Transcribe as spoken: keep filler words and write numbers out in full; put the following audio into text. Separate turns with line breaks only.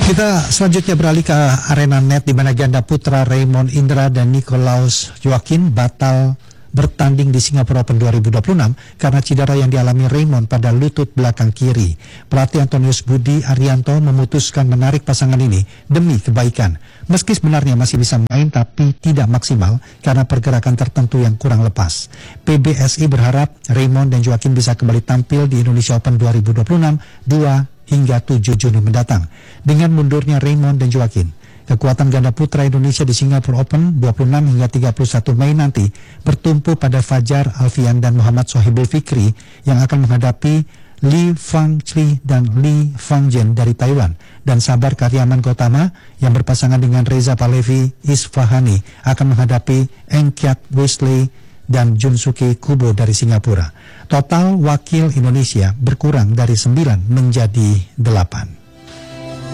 Kita selanjutnya beralih ke arena net di mana ganda putra Raymond Indra dan Nicolaus Joaquin batal bertanding di Singapura Open dua ribu dua puluh enam karena cedera yang dialami Raymond pada lutut belakang kiri. Pelatih Antonius Budi Arianto memutuskan menarik pasangan ini demi kebaikan. Meski sebenarnya masih bisa main tapi tidak maksimal karena pergerakan tertentu yang kurang lepas. P B S I berharap Raymond dan Joaquin bisa kembali tampil di Indonesia Open dua ribu dua puluh enam dua hingga tujuh Juni mendatang. Dengan mundurnya Raymond dan Joaquin, kekuatan ganda putra Indonesia di Singapura Open dua puluh enam hingga tiga puluh satu Mei nanti bertumpu pada Fajar Alfian dan Muhammad Sohibul Fikri yang akan menghadapi Li Fangchi dan Li Fangzhen dari Taiwan, dan Sabar Karyaman Gotama yang berpasangan dengan Reza Palevi Isfahani akan menghadapi Eng Kiat Wesley dan Junsuke Kubo dari Singapura. Total wakil Indonesia berkurang dari sembilan menjadi delapan.